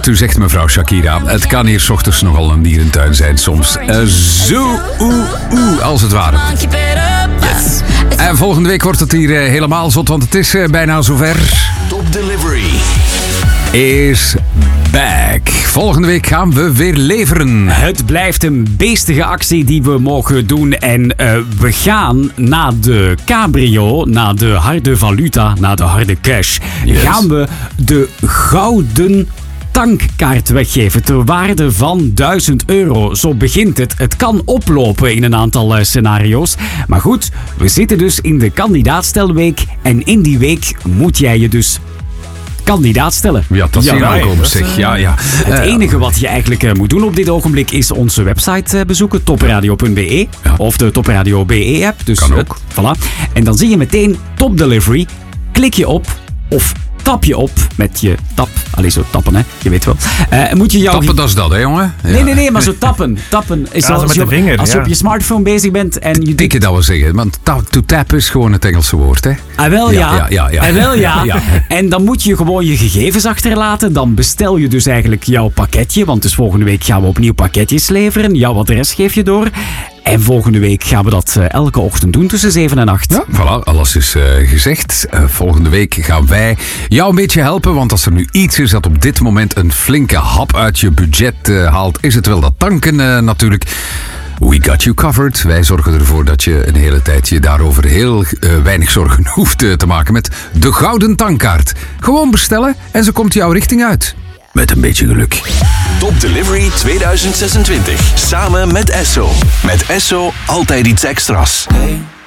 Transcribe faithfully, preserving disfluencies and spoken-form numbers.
u zegt, mevrouw Shakira, het kan hier 's ochtends nogal een dierentuin zijn soms. Uh, zo, oeh, oeh, als het ware. Yes. En volgende week wordt het hier uh, helemaal zot, want het is uh, bijna zover. Top Delivery is back. Volgende week gaan we weer leveren. Het blijft een beestige actie die we mogen doen. En uh, we gaan na de cabrio, na de harde valuta, na de harde cash, yes. gaan we de gouden tankkaart weggeven ter waarde van duizend euro. Zo begint het. Het kan oplopen in een aantal uh, scenario's. Maar goed, we zitten dus in de kandidaatstelweek. En in die week moet jij je dus kandidaat stellen. Ja, dat is ja, hier ook op zich. Ja, ja. Het enige wat je eigenlijk uh, moet doen op dit ogenblik is onze website uh, bezoeken, topradio punt b e ja. of de Topradio B E app. Dus, kan ook. Uh, voilà. En dan zie je meteen Top Delivery. Klik je op of tap je op met je tap. Allee, zo tappen, hè. Je weet wel. Uh, moet je jou tappen, dat is dat, hè, jongen? Ja. Nee, nee, nee, maar zo tappen. Tappen is ja, als, je, op, vinger, als je ja. op je smartphone bezig bent en je tikken, dat wil zeggen. Want to tap is gewoon het Engelse woord, hè? Ah, wel ja. Ja, ja, ja. Ah, wel ja. ja. En dan moet je gewoon je gegevens achterlaten. Dan bestel je dus eigenlijk jouw pakketje. Want dus volgende week gaan we opnieuw pakketjes leveren. Jouw adres geef je door. En volgende week gaan we dat uh, elke ochtend doen tussen zeven en acht. Ja, voilà, alles is uh, gezegd. Uh, volgende week gaan wij jou een beetje helpen. Want als er nu iets is dat op dit moment een flinke hap uit je budget uh, haalt, is het wel dat tanken uh, natuurlijk. We got you covered. Wij zorgen ervoor dat je een hele tijd je daarover heel uh, weinig zorgen hoeft uh, te maken met de gouden tankkaart. Gewoon bestellen en ze komt jouw richting uit. Met een beetje geluk. Top Delivery tweeduizend zesentwintig. Samen met Esso. Met Esso altijd iets extra's. Hey,